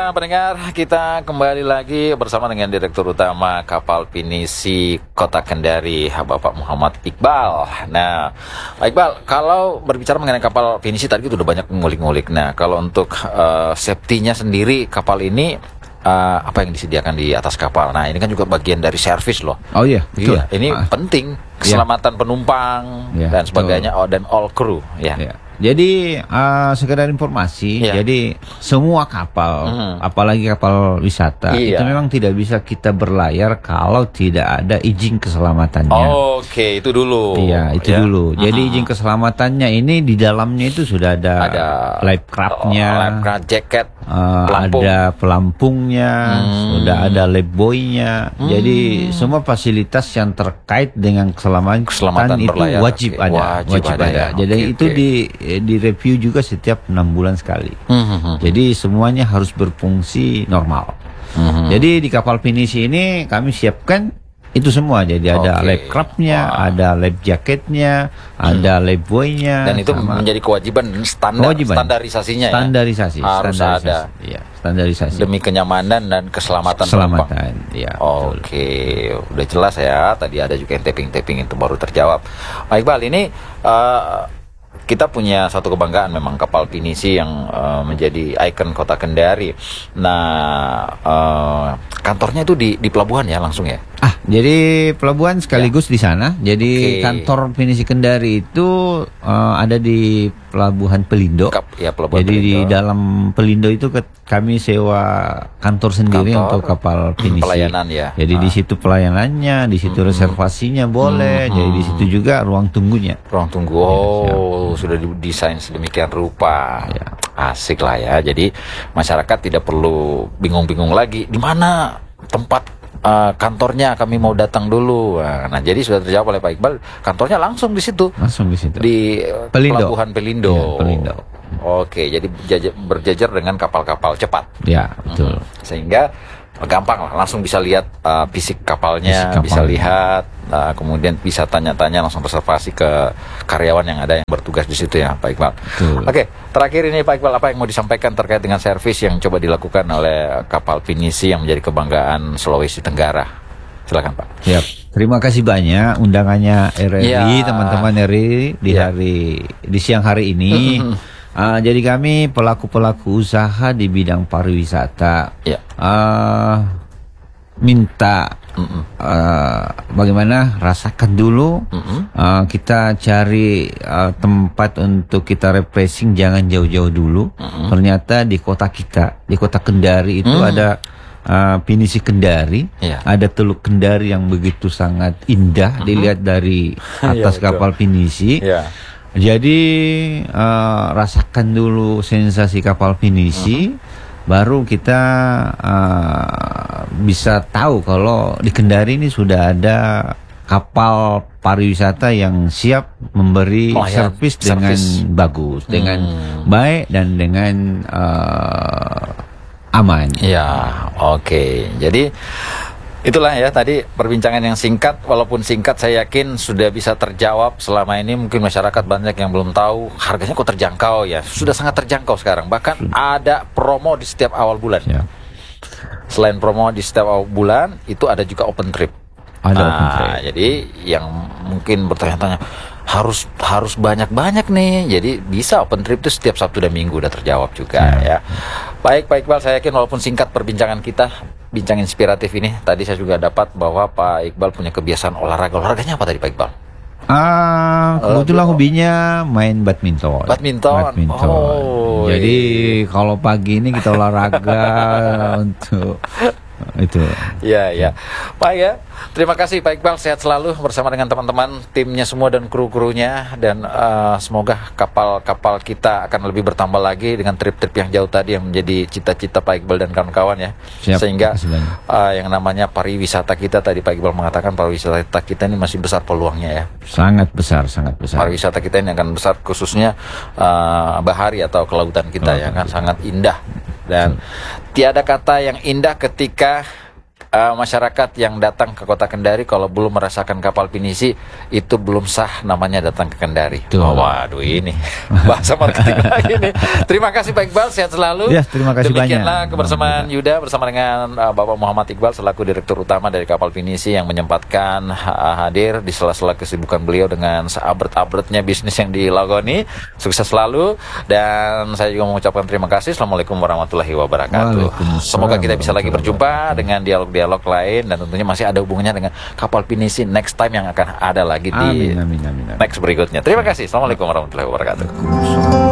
Ya, pendengar, kita kembali lagi bersama dengan Direktur Utama Kapal Pinisi Kota Kendari, Bapak Muhammad Iqbal. Nah, Pak Iqbal, kalau berbicara mengenai kapal Pinisi tadi itu udah banyak ngulik-ngulik. Nah, kalau untuk safety-nya sendiri kapal ini apa yang disediakan di atas kapal? Nah, ini kan juga bagian dari servis loh. Oh iya, betul. Iya, ini penting keselamatan penumpang dan sebagainya, dan all crew ya. Jadi sekedar informasi, jadi semua kapal, apalagi kapal wisata, itu memang tidak bisa kita berlayar kalau tidak ada izin keselamatannya. Oke, itu dulu. Iya, itu dulu. Jadi izin keselamatannya ini di dalamnya itu sudah ada life craft-nya, life craft, jacket, ada pelampungnya, sudah ada life buoy-nya. Jadi semua fasilitas yang terkait dengan keselamatan itu berlayar, wajib ada. Jadi itu di review juga setiap 6 bulan sekali. Jadi semuanya harus berfungsi normal. Jadi di kapal Pinisi ini kami siapkan itu semua. Jadi ada life craft-nya, ada life jacket-nya, ada life buoy-nya. Dan itu menjadi kewajiban dan standarisasinya. Harus ada. Iya, standarisasi. Demi kenyamanan dan keselamatan penumpang. Iya. Oke, udah jelas ya. Tadi ada juga yang tapping itu baru terjawab. Pak Iqbal, ini kita punya satu kebanggaan memang kapal Pinisi yang menjadi ikon Kota Kendari. Nah, kantornya itu di pelabuhan ya langsung ya? Jadi pelabuhan sekaligus di sana. Jadi kantor Pinisi Kendari itu ada di Pelabuhan Pelindo. Pelabuhan Jadi Pelindo. Di dalam Pelindo itu kami sewa kantor sendiri untuk kapal Pinisi. Pelayanan ya. Jadi di situ pelayanannya, di situ reservasinya boleh. Jadi di situ juga ruang tunggunya. Ruang tunggu. Sudah didesain sedemikian rupa. Asik lah ya. Jadi masyarakat tidak perlu bingung-bingung lagi di mana tempat kantornya, kami mau datang dulu. Nah, jadi sudah terjawab oleh Pak Iqbal, kantornya langsung di situ. Di Pelabuhan Pelindo. Ya, Pelindo. Oke, jadi berjajar dengan kapal-kapal cepat. Ya, betul. Sehingga gampang lah, langsung bisa lihat fisik kapalnya, bisa lihat, kemudian bisa tanya-tanya, langsung reservasi ke karyawan yang ada yang bertugas di situ ya, Pak Iqbal. Oke, terakhir ini Pak Iqbal, apa yang mau disampaikan terkait dengan servis yang coba dilakukan oleh kapal Pinisi yang menjadi kebanggaan Sulawesi Tenggara? Silakan Pak. Terima kasih banyak undangannya RRI, teman-teman RRI di siang hari ini. Jadi kami pelaku-pelaku usaha di bidang pariwisata minta bagaimana rasakan dulu, kita cari tempat untuk kita refreshing, jangan jauh-jauh dulu. Ternyata di kota kita, di kota Kendari itu ada Pinisi Kendari, ada Teluk Kendari yang begitu sangat indah dilihat dari atas kapal Pinisi. Jadi rasakan dulu sensasi kapal Pinisi, baru kita bisa tahu kalau di Kendari ini sudah ada kapal pariwisata yang siap memberi servis dengan bagus, dengan baik dan dengan aman. Jadi itulah ya tadi perbincangan yang singkat, walaupun singkat saya yakin sudah bisa terjawab. Selama ini mungkin masyarakat banyak yang belum tahu harganya kok terjangkau ya. Sudah sangat terjangkau sekarang. Bahkan ada promo di setiap awal bulan. Selain promo di setiap awal bulan, itu ada juga open trip. Jadi yang mungkin bertanya-tanya harus banyak-banyak nih. Jadi bisa open trip itu setiap Sabtu dan Minggu, udah terjawab juga ya. Baik Pak Iqbal, saya yakin walaupun singkat perbincangan kita, bincang inspiratif ini, tadi saya juga dapat bahwa Pak Iqbal punya kebiasaan olahraga. Olahraganya apa tadi Pak Iqbal? Kebetulan hobinya main badminton. Jadi kalau pagi ini kita olahraga untuk itu. Pak terima kasih Pak Iqbal, sehat selalu bersama dengan teman-teman timnya semua dan kru-krunya, dan semoga kapal-kapal kita akan lebih bertambah lagi dengan trip-trip yang jauh tadi yang menjadi cita-cita Pak Iqbal dan kawan-kawan ya. Sehingga yang namanya pariwisata kita, tadi Pak Iqbal mengatakan pariwisata kita ini masih besar peluangnya ya. Sangat besar. Pariwisata kita ini akan besar, khususnya bahari atau kelautan kita sangat indah. Dan tiada kata yang indah ketika masyarakat yang datang ke Kota Kendari kalau belum merasakan kapal pinisi itu belum sah namanya datang ke Kendari. Oh, waduh ini bahasa marketing lagi nih. Terima kasih Pak Iqbal, sehat selalu. Ya, terima kasih banyak. Demikianlah kebersamaan Yuda bersama dengan Bapak Muhammad Iqbal selaku Direktur Utama dari Kapal Pinisi yang menyempatkan hadir di sela-sela kesibukan beliau dengan seabret-abretnya bisnis yang dilakoni. Sukses selalu dan saya juga mengucapkan terima kasih. Assalamualaikum warahmatullahi wabarakatuh. Semoga kita bisa lagi berjumpa dengan dialog-dialog lain dan tentunya masih ada hubungannya dengan Kapal Pinisi next time yang akan ada lagi di next berikutnya. Terima kasih. Assalamualaikum warahmatullahi wabarakatuh.